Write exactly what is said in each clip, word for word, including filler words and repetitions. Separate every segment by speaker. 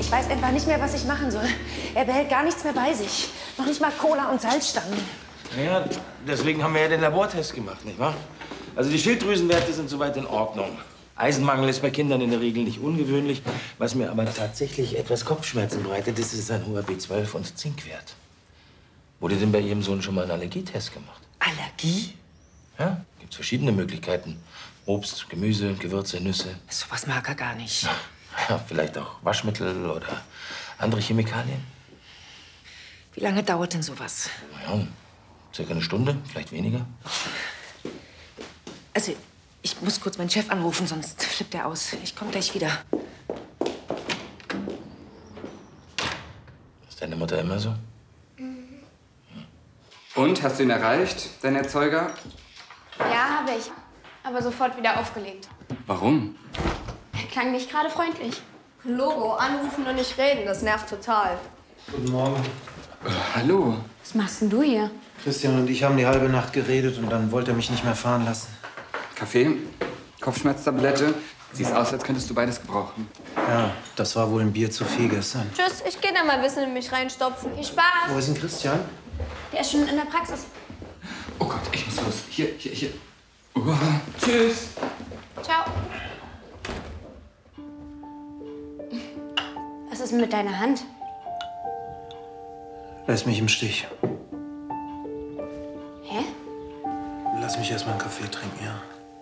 Speaker 1: Ich weiß einfach nicht mehr, was ich machen soll. Er behält gar nichts mehr bei sich. Noch nicht mal Cola und Salzstangen.
Speaker 2: Naja, deswegen haben wir ja den Labortest gemacht, nicht wahr? Also die Schilddrüsenwerte sind soweit in Ordnung. Eisenmangel ist bei Kindern in der Regel nicht ungewöhnlich. Was mir aber tatsächlich etwas Kopfschmerzen bereitet, ist, ist ein hoher B zwölf- und Zinkwert. Wurde denn bei Ihrem Sohn schon mal ein Allergietest gemacht?
Speaker 1: Allergie?
Speaker 2: Ja, gibt's verschiedene Möglichkeiten. Obst, Gemüse, Gewürze, Nüsse.
Speaker 1: So was mag er gar nicht.
Speaker 2: Ja, vielleicht auch Waschmittel oder andere Chemikalien.
Speaker 1: Wie lange dauert denn sowas?
Speaker 2: Ja, circa eine Stunde, vielleicht weniger.
Speaker 1: Also, ich muss kurz meinen Chef anrufen, sonst flippt er aus. Ich komme gleich wieder.
Speaker 2: Ist deine Mutter immer so?
Speaker 3: Und, hast du ihn erreicht, deinen Erzeuger?
Speaker 4: Ja, habe ich. Aber sofort wieder aufgelegt.
Speaker 3: Warum?
Speaker 4: Er klang nicht gerade freundlich. Logo, anrufen und nicht reden, das nervt total.
Speaker 5: Guten Morgen.
Speaker 3: Äh, hallo.
Speaker 4: Was machst denn du hier?
Speaker 5: Christian und ich haben die halbe Nacht geredet und dann wollte er mich nicht mehr fahren lassen.
Speaker 3: Kaffee, Kopfschmerztablette. Siehst aus, als könntest du beides gebrauchen.
Speaker 5: Ja, das war wohl ein Bier zu viel gestern.
Speaker 4: Tschüss, ich gehe da mal Wissen in mich reinstopfen. Viel Spaß.
Speaker 5: Wo ist denn Christian?
Speaker 4: Der ist schon in der Praxis.
Speaker 3: Oh Gott, ich muss los. Hier, hier, hier. Uh, tschüss.
Speaker 4: Ciao. Was ist denn mit deiner Hand?
Speaker 5: Lass mich im Stich.
Speaker 4: Hä?
Speaker 5: Lass mich erst mal einen Kaffee trinken, ja.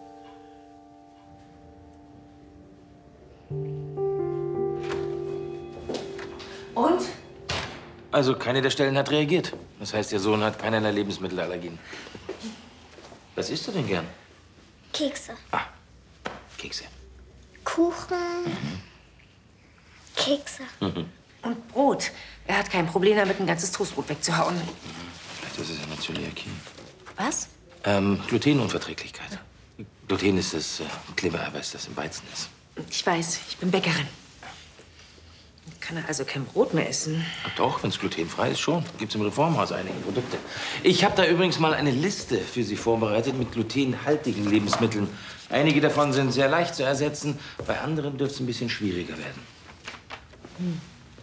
Speaker 1: Und?
Speaker 2: Also keine der Stellen hat reagiert. Das heißt, Ihr Sohn hat keinerlei Lebensmittelallergien. Was isst du denn gern?
Speaker 6: Kekse.
Speaker 2: Ah, Kekse.
Speaker 6: Kuchen.
Speaker 2: Mhm.
Speaker 6: Kekse.
Speaker 2: Mhm.
Speaker 1: Und Brot. Er hat kein Problem damit, ein ganzes Toastbrot wegzuhauen.
Speaker 2: Vielleicht ist es eine Zöliakie.
Speaker 1: Was?
Speaker 2: Ähm, Glutenunverträglichkeit. Gluten ist das äh, Klebereiweiß, das im Weizen ist.
Speaker 1: Ich weiß, ich bin Bäckerin. Kann er also kein Brot mehr essen?
Speaker 2: Doch, wenn es glutenfrei ist, schon. Gibt's im Reformhaus einige Produkte. Ich habe da übrigens mal eine Liste für Sie vorbereitet mit glutenhaltigen Lebensmitteln. Einige davon sind sehr leicht zu ersetzen, bei anderen dürfte es ein bisschen schwieriger werden.
Speaker 1: Hm.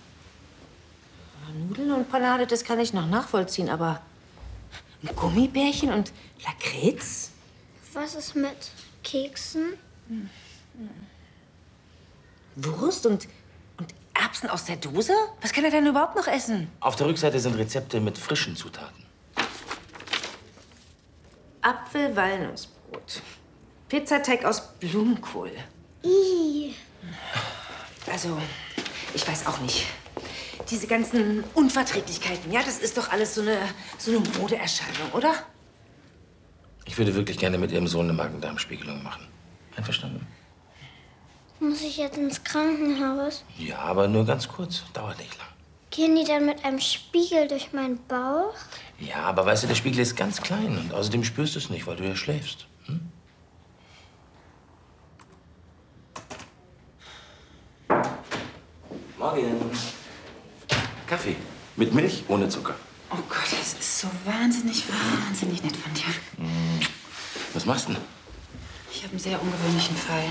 Speaker 1: Nudeln und Panade, das kann ich noch nachvollziehen, aber ein Gummibärchen und Lakritz?
Speaker 6: Was ist mit Keksen?
Speaker 1: Hm. Wurst und, und Erbsen aus der Dose? Was kann er denn überhaupt noch essen?
Speaker 2: Auf der Rückseite sind Rezepte mit frischen Zutaten.
Speaker 1: Apfel-Walnussbrot. Pizzateig aus Blumenkohl.
Speaker 6: Ih.
Speaker 1: Also, ich weiß auch nicht. Diese ganzen Unverträglichkeiten, ja, das ist doch alles so eine, so eine Modeerscheinung, oder?
Speaker 2: Ich würde wirklich gerne mit Ihrem Sohn eine Magen-Darm-Spiegelung machen. Einverstanden?
Speaker 6: Muss ich jetzt ins Krankenhaus?
Speaker 2: Ja, aber nur ganz kurz. Dauert nicht lang.
Speaker 6: Gehen die dann mit einem Spiegel durch meinen Bauch?
Speaker 2: Ja, aber weißt du, der Spiegel ist ganz klein und außerdem spürst du es nicht, weil du ja schläfst. Hm? Morgen. Kaffee. Mit Milch, ohne Zucker.
Speaker 1: Oh Gott, das ist so wahnsinnig, wahnsinnig nett von dir.
Speaker 2: Hm. Was machst du denn?
Speaker 1: Ich habe einen sehr ungewöhnlichen Fall.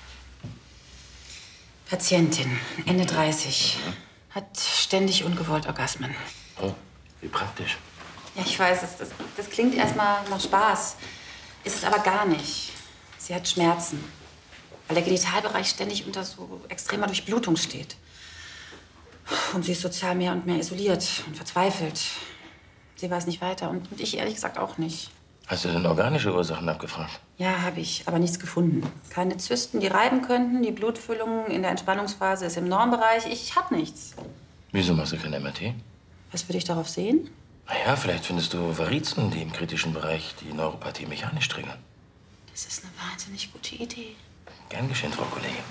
Speaker 1: Patientin, Ende dreißig, hat ständig ungewollt Orgasmen.
Speaker 2: Oh, wie praktisch.
Speaker 7: Ja, ich weiß, das, das, das klingt erstmal nach Spaß. Ist es aber gar nicht. Sie hat Schmerzen, weil der Genitalbereich ständig unter so extremer Durchblutung steht. Und sie ist sozial mehr und mehr isoliert und verzweifelt. Sie weiß nicht weiter und, und ich ehrlich gesagt auch nicht.
Speaker 2: Hast du denn organische Ursachen abgefragt?
Speaker 7: Ja, habe ich, aber nichts gefunden. Keine Zysten, die reiben könnten. Die Blutfüllung in der Entspannungsphase ist im Normbereich. Ich habe nichts.
Speaker 2: Wieso machst du kein M R T?
Speaker 7: Was würde ich darauf sehen?
Speaker 2: Na ja, vielleicht findest du Varizen, die im kritischen Bereich die Neuropathie mechanisch triggern.
Speaker 7: Das ist eine wahnsinnig gute Idee.
Speaker 2: Gern geschehen, Frau Kollegin.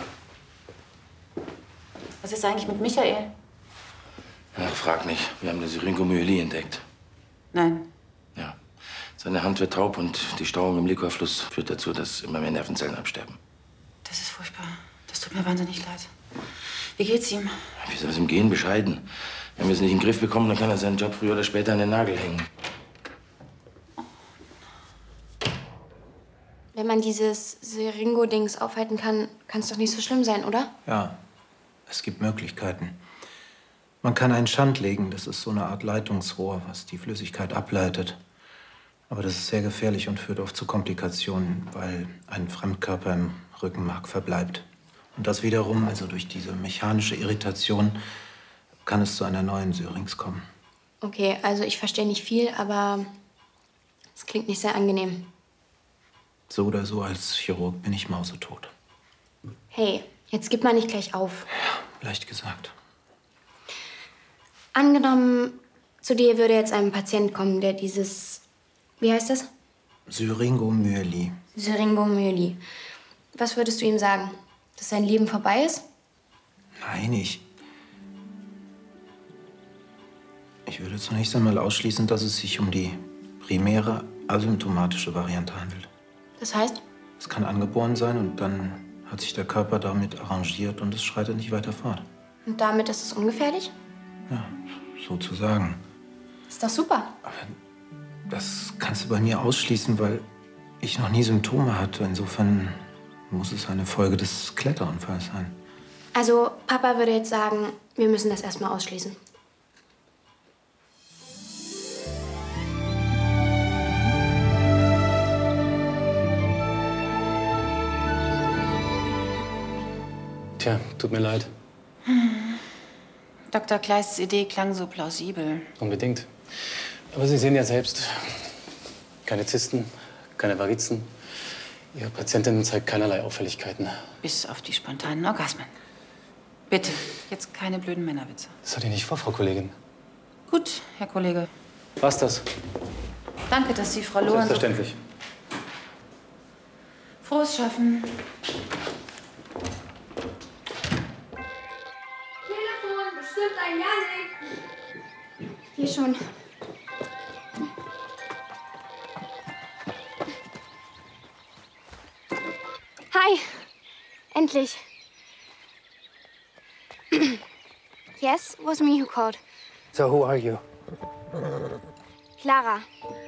Speaker 7: Was ist eigentlich mit Michael?
Speaker 2: Ach, frag nicht. Wir haben eine Syringomyelie entdeckt.
Speaker 7: Nein.
Speaker 2: Ja. Seine Hand wird taub und die Stauung im Liquorfluss führt dazu, dass immer mehr Nervenzellen absterben.
Speaker 7: Das ist furchtbar. Das tut mir wahnsinnig leid. Wie geht's ihm?
Speaker 2: Wie soll es ihm gehen? Bescheiden. Wenn wir es nicht in den Griff bekommen, dann kann er seinen Job früher oder später an den Nagel hängen.
Speaker 4: Wenn man dieses Seringo-Dings aufhalten kann, kann es doch nicht so schlimm sein, oder?
Speaker 5: Ja. Es gibt Möglichkeiten. Man kann einen Schand legen, das ist so eine Art Leitungsrohr, was die Flüssigkeit ableitet. Aber das ist sehr gefährlich und führt oft zu Komplikationen, weil ein Fremdkörper im Rückenmark verbleibt. Und das wiederum, also durch diese mechanische Irritation, kann es zu einer neuen Syrinx kommen.
Speaker 8: Okay, also ich verstehe nicht viel, aber es klingt nicht sehr angenehm.
Speaker 5: So oder so, als Chirurg bin ich mausetot.
Speaker 8: Hey, jetzt gib mal nicht gleich auf.
Speaker 5: Ja, leicht gesagt.
Speaker 8: Angenommen, zu dir würde jetzt ein Patient kommen, der dieses, wie heißt das?
Speaker 5: Syringomyelie.
Speaker 8: Syringomyelie. Was würdest du ihm sagen? Dass sein Leben vorbei ist?
Speaker 5: Nein, ich... Ich würde zunächst einmal ausschließen, dass es sich um die primäre asymptomatische Variante handelt.
Speaker 8: Das heißt?
Speaker 5: Es kann angeboren sein und dann hat sich der Körper damit arrangiert und es schreitet nicht weiter fort.
Speaker 8: Und damit ist es ungefährlich?
Speaker 5: Ja, sozusagen.
Speaker 8: Ist doch super.
Speaker 5: Aber das kannst du bei mir ausschließen, weil ich noch nie Symptome hatte. Insofern muss es eine Folge des Kletterunfalls sein.
Speaker 8: Also, Papa würde jetzt sagen, wir müssen das erstmal ausschließen.
Speaker 9: Tja, tut mir leid.
Speaker 7: Hm. Doktor Kleists Idee klang so plausibel.
Speaker 9: Unbedingt. Aber Sie sehen ja selbst, keine Zysten, keine Varizen. Ihre Patientin zeigt keinerlei Auffälligkeiten.
Speaker 7: Bis auf die spontanen Orgasmen. Bitte, jetzt keine blöden Männerwitze.
Speaker 9: Das hatte ich nicht vor, Frau Kollegin.
Speaker 7: Gut, Herr Kollege.
Speaker 9: Was das?
Speaker 7: Danke, dass Sie Frau Lohren...
Speaker 9: Selbstverständlich.
Speaker 7: Frohes Schaffen.
Speaker 4: Telefon, bestimmt ein Janik.
Speaker 8: Hier schon. Hi. Endlich. Yes, was me who called.
Speaker 10: So who are you?
Speaker 8: Clara.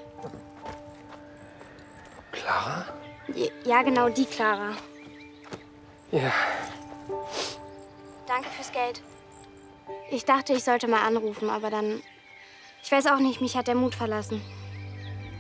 Speaker 10: Clara?
Speaker 8: J- Ja, genau, die Clara.
Speaker 10: Ja.
Speaker 8: Danke fürs Geld. Ich dachte, ich sollte mal anrufen, aber dann... Ich weiß auch nicht, mich hat der Mut verlassen.